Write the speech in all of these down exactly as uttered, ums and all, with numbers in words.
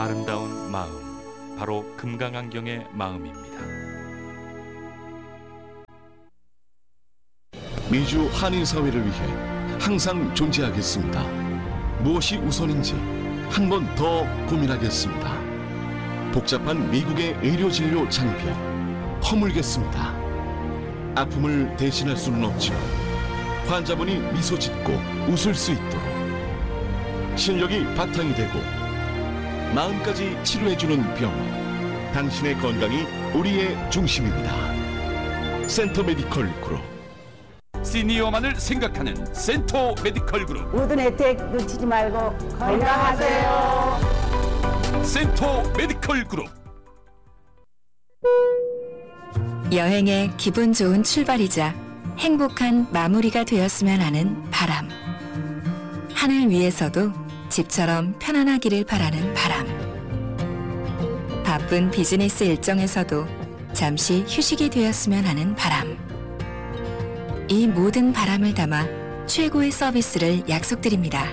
아름다운 마음, 바로 금강안경의 마음입니다. 미주 한인사회를 위해 항상 존재하겠습니다. 무엇이 우선인지 한 번 더 고민하겠습니다. 복잡한 미국의 의료진료 장비 허물겠습니다. 아픔을 대신할 수는 없지만 환자분이 미소 짓고 웃을 수 있도록 실력이 바탕이 되고 마음까지 치료해주는 병원, 당신의 건강이 우리의 중심입니다. 센터 메디컬 그룹. 시니어만을 생각하는 센터 메디컬 그룹. 모든 혜택 놓치지 말고 건강하세요. 센터 메디컬 그룹. 여행의 기분 좋은 출발이자 행복한 마무리가 되었으면 하는 바람. 하늘 위에서도 집처럼 편안하기를 바라는 바람. 바쁜 비즈니스 일정에서도 잠시 휴식이 되었으면 하는 바람. 이 모든 바람을 담아 최고의 서비스를 약속드립니다.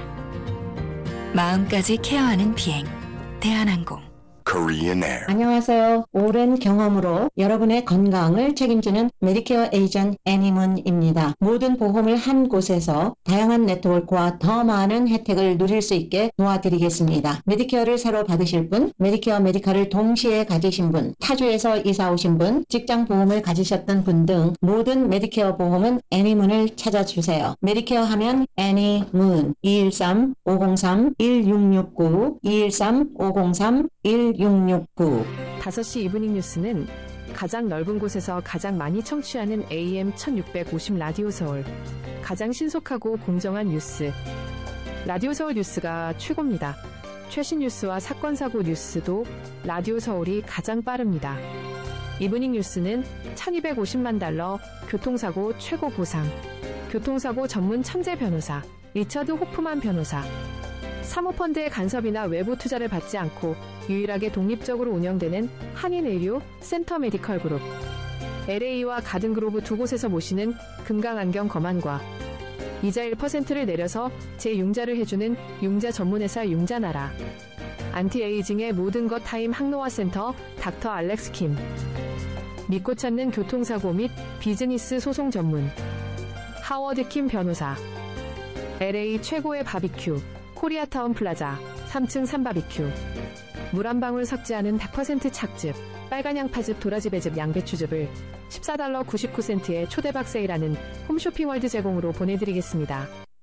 마음까지 케어하는 비행, 대한항공. Korean Air. 안녕하세요. 오랜 경험으로 여러분의 건강을 책임지는 메디케어 에이전트 애니문입니다. 모든 보험을 한 곳에서 다양한 네트워크와 더 많은 혜택을 누릴 수 있게 도와드리겠습니다. 메디케어를 새로 받으실 분, 메디케어 메디카를 동시에 가지신 분, 타주에서 이사 오신 분, 직장 보험을 가지셨던 분 등 모든 메디케어 보험은 애니문을 찾아주세요. 메디케어 하면 애니문 이일삼 오공삼 일육육구 이일삼 오공삼 일육육구 다섯 시 이브닝 뉴스는 가장 넓은 곳에서 가장 많이 청취하는 에이엠 천육백오십 라디오 서울. 가장 신속하고 공정한 뉴스. 라디오 서울 뉴스가 최고입니다. 최신 뉴스와 사건 사고 뉴스도 라디오 서울이 가장 빠릅니다. 이브닝 뉴스는 천이백오십만 달러 교통사고 최고 보상. 교통사고 전문 천재 변호사 리처드 호프만 변호사. 사모펀드의 간섭이나 외부 투자를 받지 않고 유일하게 독립적으로 운영되는 한인의료 센터 메디컬 그룹. 엘에이와 가든그로브 두 곳에서 모시는 금강안경 검안과 이자 일 퍼센트를 내려서 재융자를 해주는 융자 전문회사 융자나라. 안티에이징의 모든 것 타임 항노화 센터 닥터 알렉스 킴. 믿고 찾는 교통사고 및 비즈니스 소송 전문 하워드 킴 변호사. 엘에이 최고의 바비큐 코리아타운 플라자 삼 층 삼바비큐. 물 한 방울 섞지 않은 백 퍼센트 착즙 빨간 양파즙 도라지 배즙 양배추즙을 십사 달러 구십구 센트에 초대박 세일하는 홈쇼핑월드 제공으로 보내드리겠습니다.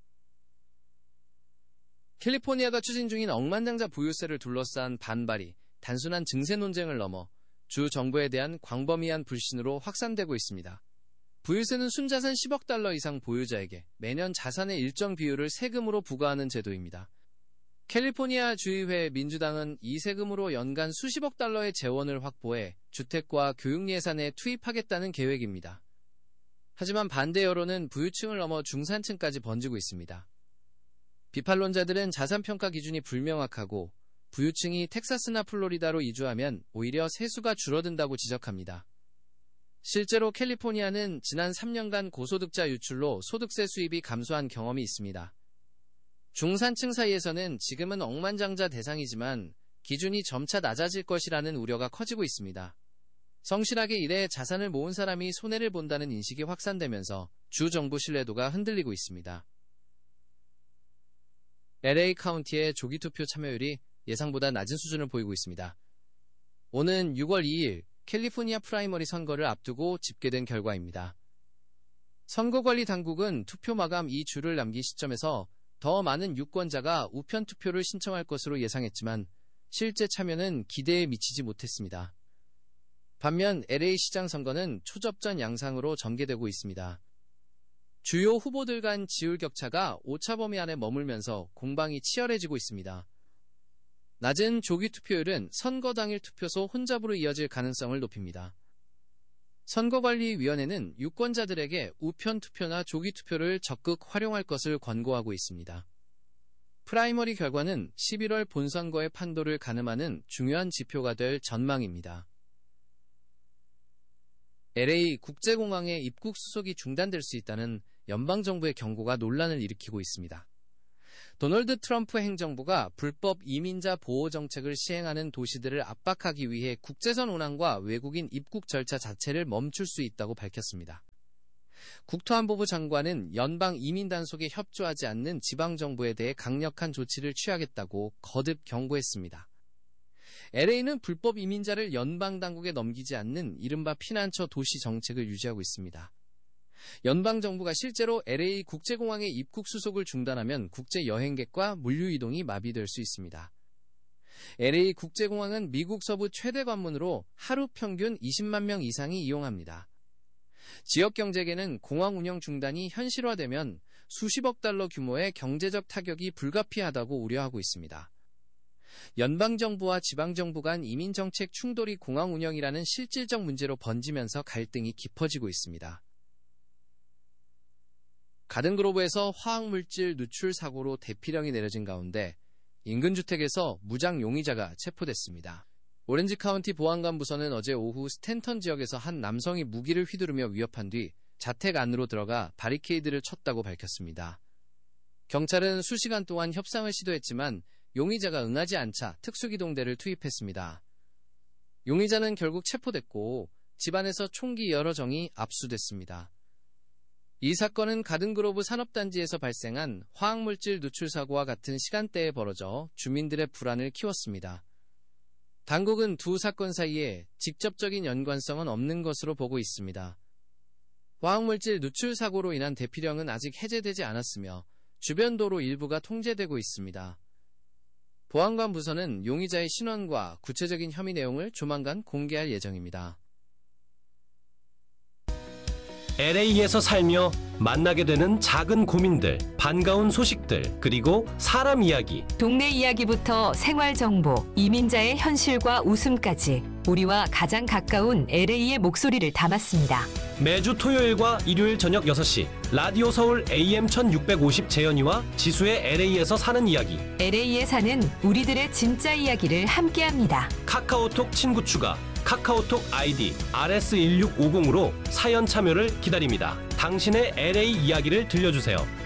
캘리포니아가 추진 중인 억만장자 보유세를 둘러싼 반발이 단순한 증세 논쟁을 넘어 주 정부에 대한 광범위한 불신으로 확산되고 있습니다. 부유세는 순자산 십억 달러 이상 보유자에게 매년 자산의 일정 비율을 세금으로 부과하는 제도입니다. 캘리포니아 주의회 민주당은 이 세금으로 연간 수십억 달러의 재원을 확보해 주택과 교육 예산에 투입하겠다는 계획입니다. 하지만 반대 여론은 부유층을 넘어 중산층까지 번지고 있습니다. 비판론자들은 자산평가 기준이 불명확하고 부유층이 텍사스나 플로리다로 이주하면 오히려 세수가 줄어든다고 지적합니다. 실제로 캘리포니아는 지난 삼 년간 고소득자 유출로 소득세 수입이 감소한 경험이 있습니다. 중산층 사이에서는 지금은 억만장자 대상이지만 기준이 점차 낮아질 것이라는 우려가 커지고 있습니다. 성실하게 일해 자산을 모은 사람이 손해를 본다는 인식이 확산되면서 주 정부 신뢰도가 흔들리고 있습니다. 엘에이 카운티의 조기투표 참여율이 예상보다 낮은 수준을 보이고 있습니다. 오는 유월 이일 캘리포니아 프라이머리 선거를 앞두고 집계된 결과입니다. 선거관리 당국은 투표 마감 이 주를 남긴 시점에서 더 많은 유권자가 우편 투표를 신청할 것으로 예상했지만 실제 참여는 기대에 미치지 못했습니다. 반면 엘에이 시장 선거는 초접전 양상으로 전개되고 있습니다. 주요 후보들 간 지율 격차가 오차 범위 안에 머물면서 공방이 치열해지고 있습니다. 낮은 조기 투표율은 선거 당일 투표소 혼잡으로 이어질 가능성을 높입니다. 선거관리위원회는 유권자들에게 우편 투표나 조기 투표를 적극 활용할 것을 권고하고 있습니다. 프라이머리 결과는 십일월 본선거의 판도를 가늠하는 중요한 지표가 될 전망입니다. 엘에이 국제공항의 입국 수속이 중단될 수 있다는 연방정부의 경고가 논란을 일으키고 있습니다. 도널드 트럼프 행정부가 불법 이민자 보호 정책을 시행하는 도시들을 압박하기 위해 국제선 운항과 외국인 입국 절차 자체를 멈출 수 있다고 밝혔습니다. 국토안보부 장관은 연방 이민 단속에 협조하지 않는 지방정부에 대해 강력한 조치를 취하겠다고 거듭 경고했습니다. 엘에이는 불법 이민자를 연방당국에 넘기지 않는 이른바 피난처 도시 정책을 유지하고 있습니다. 연방정부가 실제로 엘에이 국제공항의 입국 수속을 중단하면 국제 여행객과 물류 이동이 마비될 수 있습니다. 엘에이 국제공항은 미국 서부 최대 관문으로 하루 평균 이십만 명 이상이 이용합니다. 지역경제계는 공항 운영 중단이 현실화되면 수십억 달러 규모의 경제적 타격이 불가피하다고 우려하고 있습니다. 연방정부와 지방정부 간 이민정책 충돌이 공항 운영이라는 실질적 문제로 번지면서 갈등이 깊어지고 있습니다. 가든그로브에서 화학물질 누출 사고로 대피령이 내려진 가운데 인근 주택에서 무장 용의자가 체포됐습니다. 오렌지 카운티 보안관 부서는 어제 오후 스탠턴 지역에서 한 남성이 무기를 휘두르며 위협한 뒤 자택 안으로 들어가 바리케이드를 쳤다고 밝혔습니다. 경찰은 수시간 동안 협상을 시도했지만 용의자가 응하지 않자 특수기동대를 투입했습니다. 용의자는 결국 체포됐고 집안에서 총기 여러 정이 압수됐습니다. 이 사건은 가든그로브 산업단지에서 발생한 화학물질 누출 사고와 같은 시간대에 벌어져 주민들의 불안을 키웠습니다. 당국은 두 사건 사이에 직접적인 연관성은 없는 것으로 보고 있습니다. 화학물질 누출 사고로 인한 대피령은 아직 해제되지 않았으며 주변 도로 일부가 통제되고 있습니다. 보안관 부서는 용의자의 신원과 구체적인 혐의 내용을 조만간 공개할 예정입니다. 엘에이에서 살며 만나게 되는 작은 고민들, 반가운 소식들, 그리고 사람 이야기. 동네 이야기부터 생활 정보, 이민자의 현실과 웃음까지 우리와 가장 가까운 엘에이의 목소리를 담았습니다. 매주 토요일과 일요일 저녁 여섯 시 라디오 서울 에이엠 천육백오십 재현이와 지수의 엘에이에서 사는 이야기. 엘에이에 사는 우리들의 진짜 이야기를 함께합니다. 카카오톡 친구 추가, 카카오톡 아이디 알 에스 일육오공으로 사연 참여를 기다립니다. 당신의 엘에이 이야기를 들려주세요.